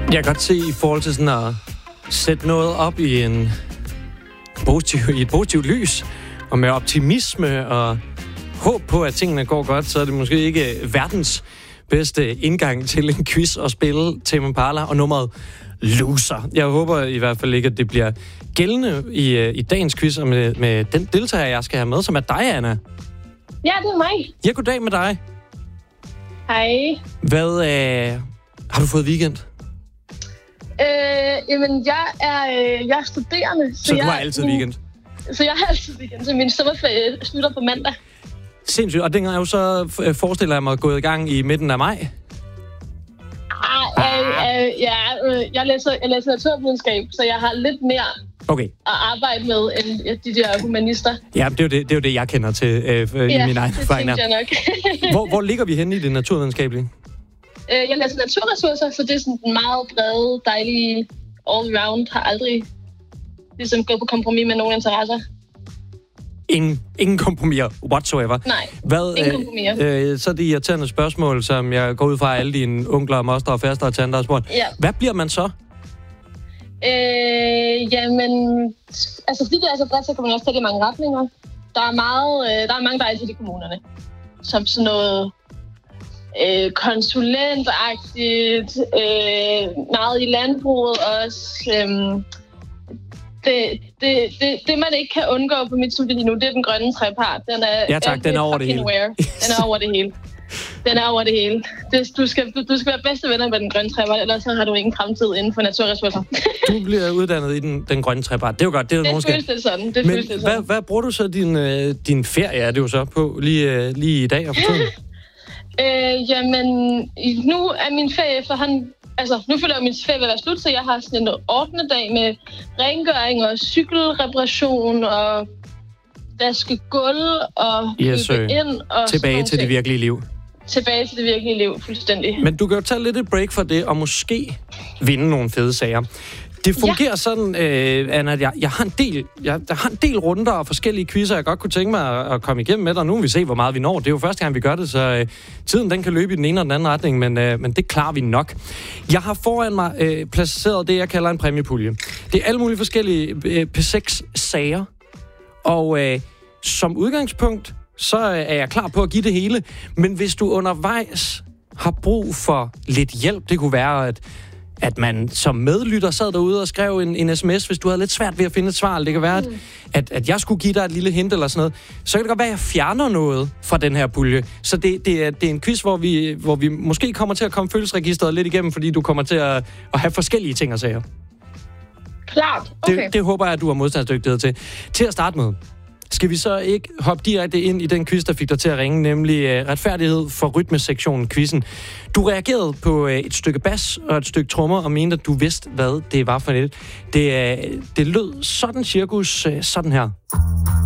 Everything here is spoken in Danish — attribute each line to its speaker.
Speaker 1: Jeg kan godt se i forhold til sådan at sætte noget op i et positivt lys, og med optimisme og håb på, at tingene går godt, så er det måske ikke verdens bedste indgang til en quiz og spille Tame Impala og nummeret Loser. Jeg håber i hvert fald ikke, at det bliver gældende i dagens quiz, og med den deltager, jeg skal have med, som er dig, Anna.
Speaker 2: Ja, det er mig.
Speaker 1: Ja, goddag med dig.
Speaker 2: Hej.
Speaker 1: Hvad har du fået weekend?
Speaker 2: Jamen, jeg er studerende.
Speaker 1: Så du har altid weekend?
Speaker 2: Så jeg har altid weekend, så min sommerferie slutter på mandag.
Speaker 1: Sindssygt. Og den er jo så, forestiller jeg mig, gået i gang i midten af maj?
Speaker 2: Jeg læser naturvidenskab, så jeg har lidt mere at arbejde med end de der humanister.
Speaker 1: Ja, det er jo det, jeg kender til i min egen erfaring.
Speaker 2: Jeg nok.
Speaker 1: Hvor ligger vi henne i det naturvidenskabelige?
Speaker 2: Jeg læser naturressourcer, så det er sådan en meget brede, dejlige all-round. Har aldrig ligesom gået på kompromis med nogen interesser.
Speaker 1: Ingen kompromiser whatsoever.
Speaker 2: Nej, ingen kompromiser.
Speaker 1: Så er det irriterende spørgsmål, som jeg går ud fra alle dine onkler, moster og faster og tanter og spurgt.
Speaker 2: Ja.
Speaker 1: Hvad bliver man så?
Speaker 2: Jamen, altså fordi det er så bredt, så kan man også tage det i mange retninger. Der er mange dejlige i kommunerne. Som sådan noget konsulentagtigt, meget i landbruget også. Det, man ikke kan undgå på mit studie lige nu, det er den grønne trepart.
Speaker 1: Den er over det hele.
Speaker 2: Den er over det hele. Den er over det hele. Du skal være bedste venner med den grønne trepart, ellers så har du ingen fremtid inden for naturressourcer.
Speaker 1: Du bliver uddannet i den grønne trepart. Det er jo godt. Det føles
Speaker 2: det sådan.
Speaker 1: Hvad bruger du så din ferie, er det jo så på, lige i dag og for tiden?
Speaker 2: Jamen, nu er min ferie efterhånden... Altså, nu føler jeg min ferie ved at være slut, så jeg har sådan en 8. dag med rengøring og cykelreparation og vaske gulv og købe ind. Og
Speaker 1: tilbage til det virkelige liv.
Speaker 2: Tilbage til det virkelige liv, fuldstændig.
Speaker 1: Men du kan jo tage lidt et break fra det, og måske vinde nogle fede sager. Det fungerer sådan, Anna, at jeg har en del runder og forskellige quizzer, jeg godt kunne tænke mig at komme igennem med dig. Nu vil vi se, hvor meget vi når. Det er jo første gang, vi gør det, så tiden den kan løbe i den ene og den anden retning, men det klarer vi nok. Jeg har foran mig placeret det, jeg kalder en præmiepulje. Det er alle mulige forskellige P6-sager, og som udgangspunkt, så er jeg klar på at give det hele. Men hvis du undervejs har brug for lidt hjælp, det kunne være, at man som medlytter sad derude og skrev en sms, hvis du havde lidt svært ved at finde et svar. Det kan være, at jeg skulle give dig et lille hint eller sådan noget. Så kan det godt være, at jeg fjerner noget fra den her pulje. Så det er en quiz, hvor vi måske kommer til at komme følelsesregisteret lidt igennem, fordi du kommer til at have forskellige ting at sige.
Speaker 2: Klart, okay.
Speaker 1: Det håber jeg, at du har modstandsdygtighed til. Til at starte med, skal vi så ikke hoppe direkte ind i den quiz, der fik dig til at ringe, nemlig retfærdighed for rytmesektionen quizzen. Du reagerede på et stykke bas og et stykke trommer og mente, at du vidste, hvad det var for et. Det lød sådan cirkus sådan her.